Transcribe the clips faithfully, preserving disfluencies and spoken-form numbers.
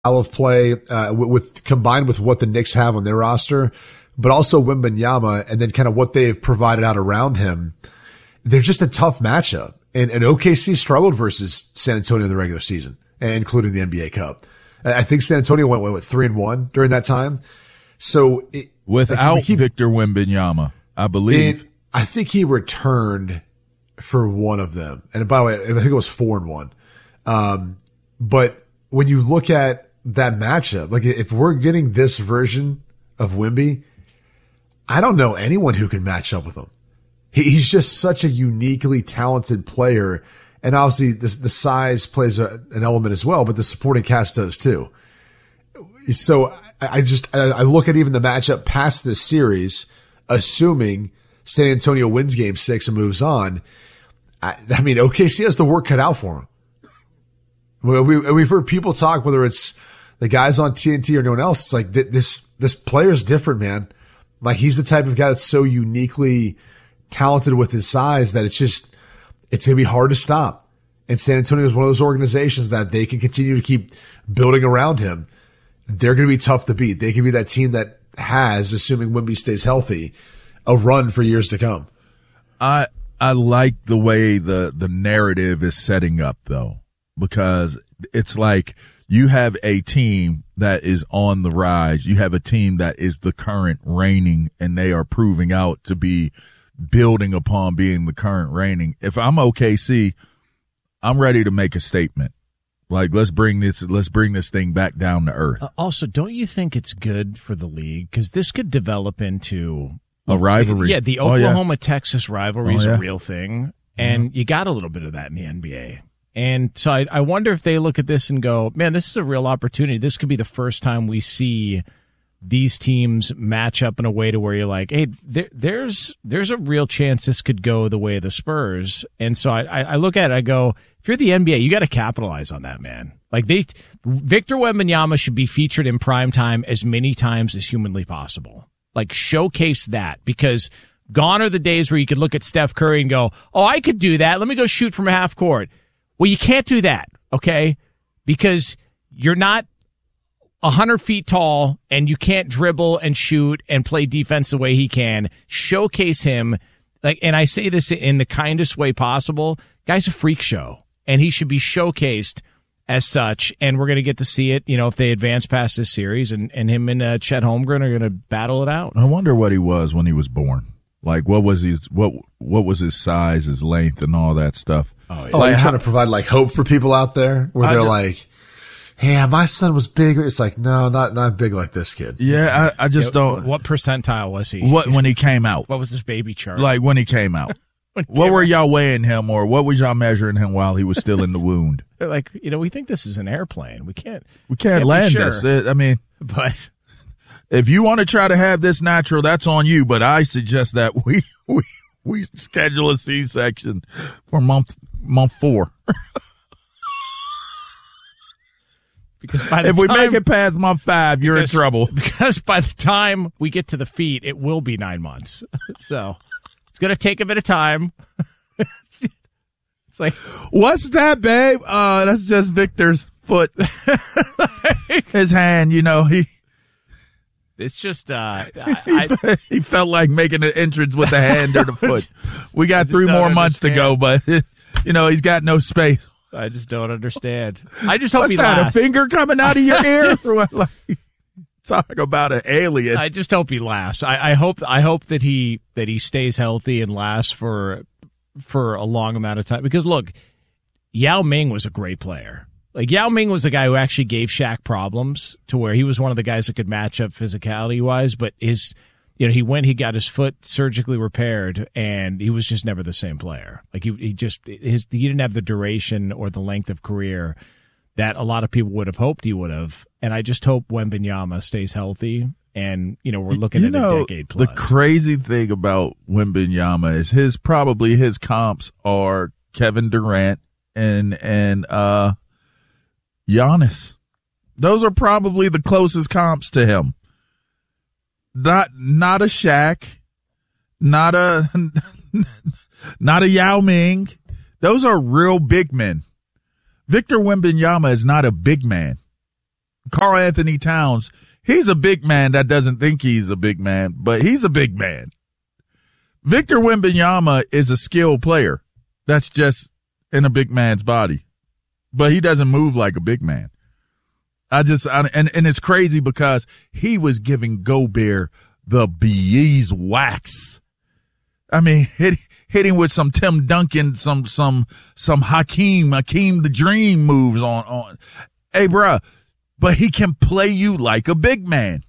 of play uh, with, with combined with what the Knicks have on their roster, but also Wembanyama and then kind of what they've provided out around him. They're just a tough matchup. And, and O K C struggled versus San Antonio in the regular season, including the N B A Cup. I think San Antonio went, went with three and one during that time. So it, without like keep, Victor Wembanyama, I believe. It, I think he returned for one of them. And by the way, I think it was four and one. Um, but when you look at that matchup, like if we're getting this version of Wemby, I don't know anyone who can match up with him. He, he's just such a uniquely talented player. And obviously the, the size plays a, an element as well, but the supporting cast does too. So I, I just, I, I look at even the matchup past this series, assuming San Antonio wins game six and moves on. I, I mean, O K C has the work cut out for him. We, we, we've heard people talk, whether it's the guys on T N T or no one else. It's like th- this, this player's different, man. Like he's the type of guy that's so uniquely talented with his size that it's just, it's going to be hard to stop. And San Antonio is one of those organizations that they can continue to keep building around him. They're going to be tough to beat. They can be that team that has, assuming Wemby stays healthy, a run for years to come. I, I like the way the, the narrative is setting up though, because it's like you have a team that is on the rise. You have a team that is the current reigning and they are proving out to be building upon being the current reigning. If I'm O K C, I'm ready to make a statement. Like, let's bring this, let's bring this thing back down to earth. Uh, also, don't you think it's good for the league? Because this could develop into a rivalry. Yeah, the oh, Oklahoma-Texas yeah. rivalry is oh, yeah. a real thing, and mm-hmm. you got a little bit of that in the N B A. And so I, I wonder if they look at this and go, man, this is a real opportunity. This could be the first time we see these teams match up in a way to where you're like, hey, there, there's there's a real chance this could go the way of the Spurs. And so I, I look at it, I go, if you're the N B A, you got to capitalize on that, man. Like they, Victor Wembanyama should be featured in prime time as many times as humanly possible. Like showcase that, because gone are the days where you could look at Steph Curry and go, oh, I could do that. Let me go shoot from half court. Well, you can't do that, okay? Because you're not one hundred feet tall, and you can't dribble and shoot and play defense the way he can. Showcase him. Like, and I say this in the kindest way possible. Guy's a freak show, and he should be showcased as such. And we're going to get to see it, you know, if they advance past this series, and, and him and uh, Chet Holmgren are going to battle it out. I wonder what he was when he was born. Like, what was his what what was his size, his length, and all that stuff? Oh, yeah. Like, you're trying to provide like hope for people out there where they're just, like, yeah, my son was bigger. It's like, no, not not big like this kid. Yeah, I, I just yeah, don't. What percentile was he? What when he came out? What was his baby chart? Like when he came out. he came what were out. y'all weighing him, or what was y'all measuring him while he was still in the wound? They're like, you know, we think this is an airplane. We can't. We can't, can't land sure. this. It, I mean, but if you want to try to have this natural, that's on you. But I suggest that we we we schedule a C-section for month month four. Because by the if time, we make it past month five, you're because, in trouble. Because by the time we get to the feet, it will be nine months. So it's going to take a bit of time. It's like, what's that, babe? Uh, that's just Victor's foot. His hand, you know, he. It's just, uh, I, he, I, he felt like making an entrance with the hand or the foot. We got three more understand. months to go, but, you know, he's got no space. I just don't understand. I just hope What's he that, lasts. a finger coming out of your ear? Or what? Like, talk about an alien. I just hope he lasts. I, I hope, I hope that he, that he stays healthy and lasts for, for a long amount of time. Because look, Yao Ming was a great player. Like, Yao Ming was the guy who actually gave Shaq problems to where he was one of the guys that could match up physicality-wise, but his, you know, he went, he got his foot surgically repaired, and he was just never the same player. Like, he, he just, his, he didn't have the duration or the length of career that a lot of people would have hoped he would have, and I just hope Wembanyama stays healthy, and, you know, we're looking you at know, a decade plus. The crazy thing about Wembanyama is his, probably his comps are Kevin Durant and, and, uh, Giannis. Those are probably the closest comps to him. Not not a Shaq, not a not a Yao Ming. Those are real big men. Victor Wembanyama is not a big man. Karl Anthony Towns, he's a big man that doesn't think he's a big man, but he's a big man. Victor Wembanyama is a skilled player that's just in a big man's body, but he doesn't move like a big man. I just, I, and, and it's crazy because he was giving Gobert the beeswax. I mean, hit, hitting with some Tim Duncan, some, some, some Hakeem, Hakeem the Dream moves on, on. Hey, bruh, but he can play you like a big man.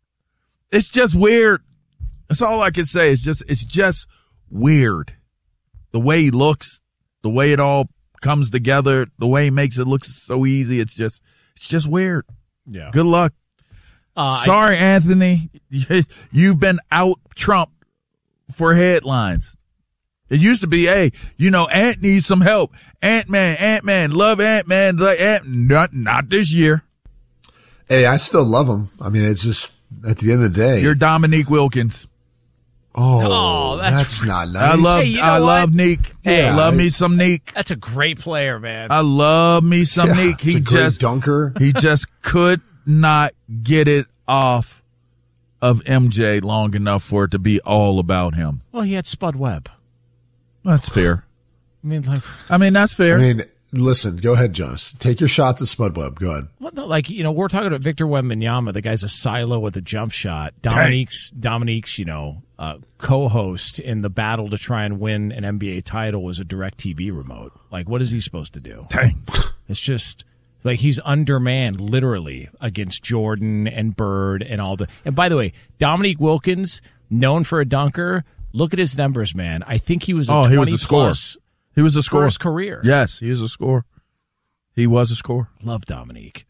It's just weird. That's all I can say. It's just, it's just weird. The way he looks, the way it all comes together, the way he makes it look so easy. It's just, it's just weird. Yeah. Good luck. Uh, Sorry, I, Anthony. You've been out trumped for headlines. It used to be, hey, you know, Ant needs some help. Ant-Man, Ant-Man, love Ant-Man. Like Ant, not, not this year. Hey, I still love him. I mean, it's just at the end of the day. You're Dominique Wilkins. Oh, Oh, that's- that's, not nice. I love, Hey, you know I what? love Neek. Hey, I love I- me some Neek. That's a great player, man. I love me some Yeah, Neek. it's He a great just, dunker. he just could not get it off of M J long enough for it to be all about him. Well, he had Spud Webb. That's fair. I mean, like, I mean, that's fair. I mean, listen, go ahead, Jonas. Take your shots at Spud Webb. Go ahead. what the, like, you know, we're talking about Victor Wembanyama. The guy's a silo with a jump shot. Dominique's, Dominique's, you know, uh, co-host in the battle to try and win an N B A title was a DirecTV remote. Like, what is he supposed to do? Dang. It's just like he's undermanned literally against Jordan and Bird and all the. And by the way, Dominique Wilkins, known for a dunker, look at his numbers, man. I think he was a Oh, twenty he was a scorer. plus He was a for scorer. his career. Yes, he was a scorer. He was a scorer. Love Dominique.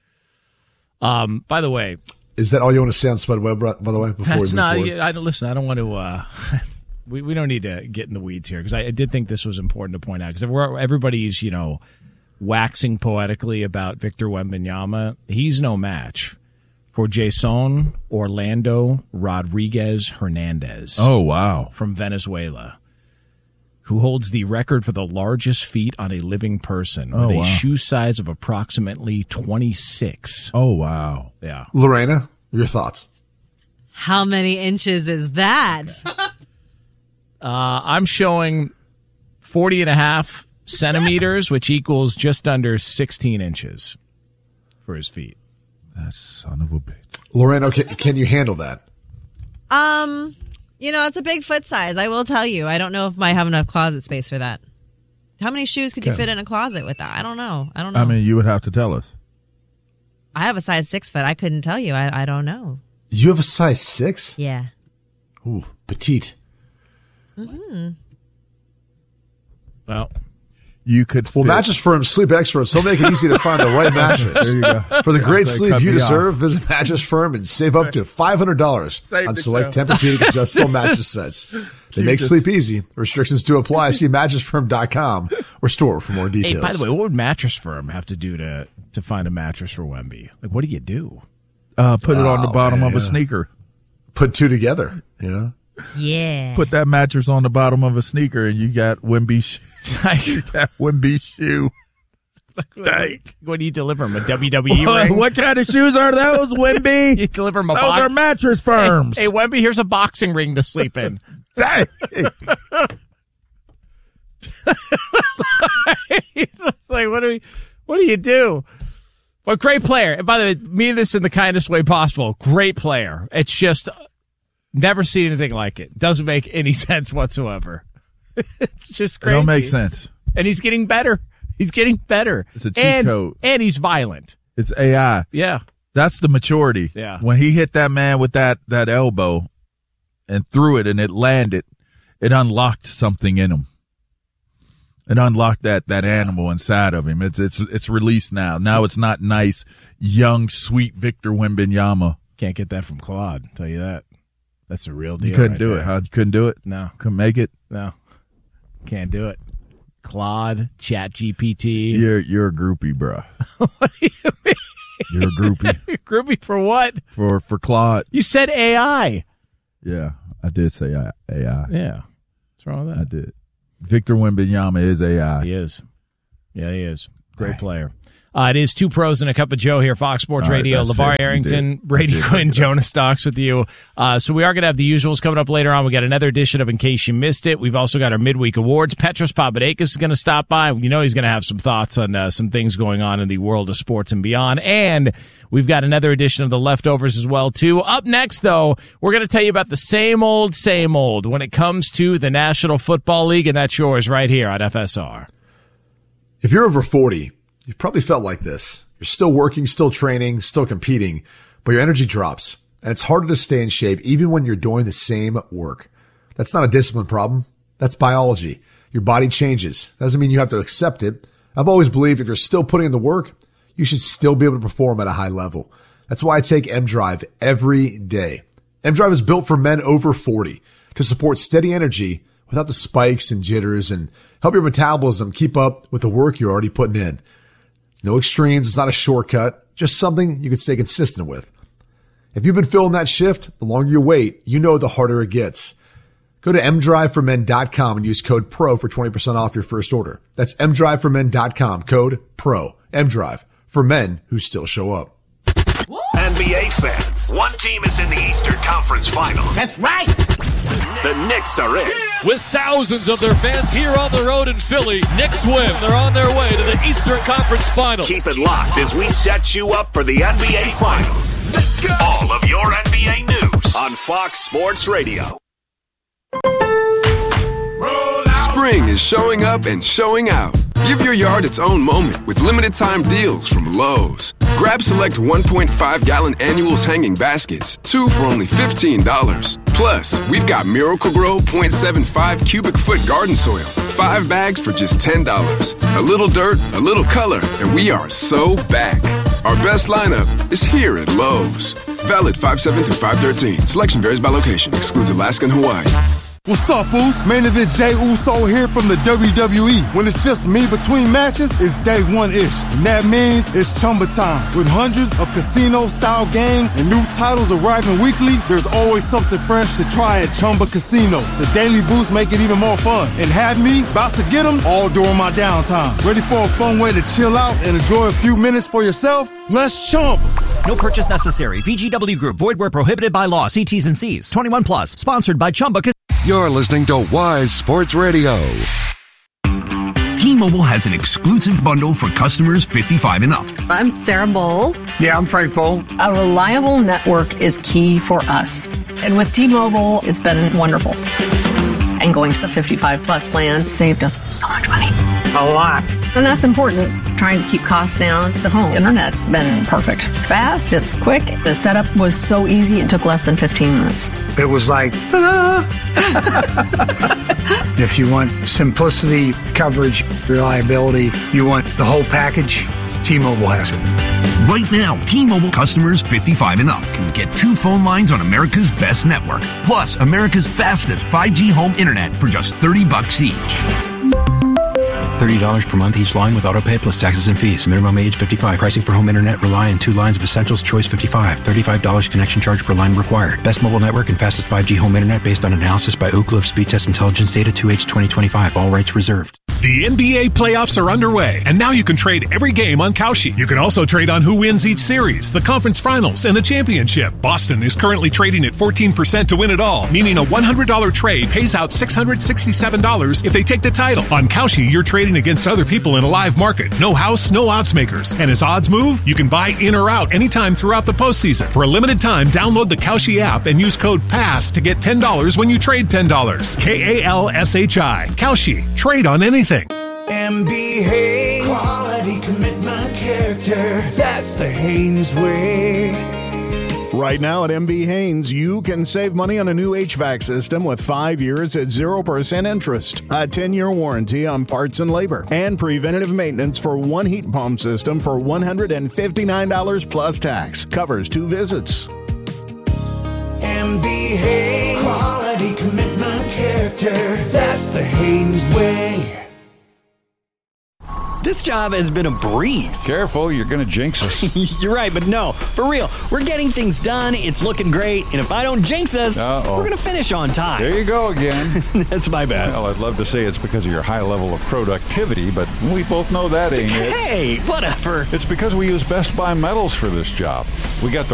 Um, by the way, Is that all you want to say on Spud Webb, by the way, before we that's move not. forward? I don't listen. I don't want to. Uh, we we don't need to get in the weeds here because I, I did think this was important to point out because everybody's you know waxing poetically about Victor Wembanyama. He's no match for Jason Orlando Rodriguez Hernandez. Oh, wow. From Venezuela, who holds the record for the largest feet on a living person with Oh, a wow. shoe size of approximately twenty-six. Oh, wow. Yeah. Lorena, your thoughts? How many inches is that? Uh, I'm showing forty and a half centimeters, which equals just under sixteen inches for his feet. That son of a bitch. Lorena, okay, can you handle that? Um, you know, it's a big foot size. I will tell you. I don't know if I have enough closet space for that. How many shoes could you Okay. fit in a closet with that? I don't know. I don't know. I mean, you would have to tell us. I have a size six foot. I couldn't tell you. I, I don't know. You have a size six? Yeah. Ooh, petite. Well, You could Well, fit. Mattress Firm Sleep Experts, they'll make it easy to find the right mattress. There you go. For the great They sleep cut you me deserve, off. visit Mattress Firm and save up to five hundred dollars Save on the select show. Tempur-Pedic adjustable mattress sets. They make just- sleep easy. Restrictions to apply. See mattress firm dot com or store for more details. hey, by the way, what would Mattress Firm have to do to to find a mattress for Wemby? Like, what do you do? Uh, put it on the Oh, bottom man, of a yeah. sneaker. Put two together, you know? Yeah. Put that mattress on the bottom of a sneaker, and you got Wemby. Sh- you got Wemby shoe. Dang. What do you deliver him? A W W E ring? What kind of shoes are those, Wemby? You deliver him a Those box? are mattress firms. Hey, hey, Wemby, here's a boxing ring to sleep in. Dang. It's like, what do we, what do you do? Well, great player. And by the way, mean this in the kindest way possible. Great player. It's just never seen anything like it. Doesn't make any sense whatsoever. It's just It crazy. don't make sense. And he's getting better. He's getting better. It's a cheat and, code. And he's violent. It's A I. Yeah. That's the maturity. Yeah. When he hit that man with that, that elbow and threw it and it landed, it unlocked something in him. It unlocked that, that animal inside of him. It's, it's, it's released now. Now it's not nice, young, sweet Victor Wembanyama. Can't get that from Claude. I'll tell you that. That's a real deal. You couldn't right do there. it, huh? You couldn't do it? No. Couldn't make it? No. Can't do it. Claude, Chat G P T. You're, you're a groupie, bro. What do you mean? You're a groupie Groupie for what? for, for Claude. You said A I. Yeah, I did say A I. Yeah. What's wrong with I that? did. Victor Wembanyama is A I. He is. Yeah, he is. Great Right. player. Uh, it is Two Pros and a Cup of Joe here, Fox Sports All right, Radio. that's LeVar fair. Arrington, did. Brady did Quinn, look it up. Jonah Stocks with you. Uh, so we are going to have the usuals coming up later on. We got another edition of In Case You Missed It. We've also got our midweek awards. Petros Papadakis is going to stop by. You know he's going to have some thoughts on uh, some things going on in the world of sports and beyond. And we've got another edition of The Leftovers as well, too. Up next, though, we're going to tell you about the same old, same old when it comes to the National Football League, and that's yours right here on F S R. If you're over forty, you've probably felt like this. You're still working, still training, still competing, but your energy drops, and it's harder to stay in shape even when you're doing the same work. That's not a discipline problem. That's biology. Your body changes. Doesn't mean you have to accept it. I've always believed if you're still putting in the work, you should still be able to perform at a high level. That's why I take M-Drive every day. M-Drive is built for men over forty to support steady energy without the spikes and jitters and help your metabolism keep up with the work you're already putting in. No extremes. It's not a shortcut, just something you can stay consistent with. If you've been feeling that shift, the longer you wait, you know the harder it gets. Go to m drive for men dot com and use code PRO for twenty percent off your first order. That's m drive for men dot com, code PRO. M-Drive, for men who still show up. N B A fans, one team is in the Eastern Conference Finals. That's right. The Knicks are in. With thousands of their fans here on the road in Philly, Knicks win. They're on their way to the Eastern Conference Finals. Keep it locked as we set you up for the N B A Finals. Let's go. All of your N B A news on Fox Sports Radio. Spring is showing up and showing out. Give your yard its own moment with limited time deals from Lowe's. Grab select one point five gallon annuals hanging baskets, two for only fifteen dollars. Plus, we've got Miracle-Gro point seven five cubic foot garden soil, five bags for just ten dollars. A little dirt, a little color, and we are so back. Our best lineup is here at Lowe's. Valid five seven through five thirteen. Selection varies by location. Excludes Alaska and Hawaii. What's up, Foos? Main event Jey Uso here from the W W E. When it's just me between matches, it's day one-ish. And that means it's Chumba time. With hundreds of casino-style games and new titles arriving weekly, there's always something fresh to try at Chumba Casino. The daily boosts make it even more fun. And have me about to get them all during my downtime. Ready for a fun way to chill out and enjoy a few minutes for yourself? Let's Chumba. No purchase necessary. V G W Group. Void where prohibited by law. See T's and C's. twenty-one plus. Sponsored by Chumba Casino. You're listening to Wise Sports Radio. T-Mobile has an exclusive bundle for customers fifty-five and up. I'm Sarah Bowl. Yeah, I'm Frank Bowl. A reliable network is key for us. And with T-Mobile, it's been wonderful. And going to the fifty-five plus plan saved us so much money. A lot. And that's important. Trying to keep costs down. The home internet's been perfect. It's fast, it's quick. The setup was so easy, it took less than fifteen minutes. It was like, ta-da! If you want simplicity, coverage, reliability, you want the whole package, T-Mobile has it. Right now, T-Mobile customers fifty-five and up can get two phone lines on America's best network, plus America's fastest five G home internet for just thirty bucks each. thirty dollars per month each line with autopay plus taxes and fees. Minimum age fifty-five. Pricing for home internet rely on two lines of Essentials Choice fifty-five. thirty-five dollars connection charge per line required. Best mobile network and fastest five G home internet based on analysis by Ookla of Speed Test Intelligence data two H twenty twenty-five. All rights reserved. The N B A playoffs are underway, and now you can trade every game on Kalshi. You can also trade on who wins each series, the conference finals, and the championship. Boston is currently trading at fourteen percent to win it all, meaning a one hundred dollars trade pays out six hundred sixty-seven dollars if they take the title. On Kalshi, you're trading against other people in a live market. No house, no odds makers. And as odds move, you can buy in or out anytime throughout the postseason. For a limited time, download the Kalshi app and use code PASS to get ten dollars when you trade ten dollars. K A L S H I. Kalshi. Trade on anything. M B Haynes. Quality, commitment, character. That's the Haynes way. Right now at M B Haynes, you can save money on a new H V A C system with five years at zero percent interest, a ten-year warranty on parts and labor, and preventative maintenance for one heat pump system for one hundred fifty-nine dollars plus tax. Covers two visits. M B Haynes. Quality, commitment, character. That's the Haynes way. This job has been a breeze. Careful, you're going to jinx us. You're right, but no, for real. We're getting things done. It's looking great. And if I don't jinx us, Uh-oh. we're going to finish on time. There you go again. That's my bad. Well, I'd love to say it's because of your high level of productivity, but we both know that ain't it. Hey, whatever. It's because we use Best Buy metals for this job. We got the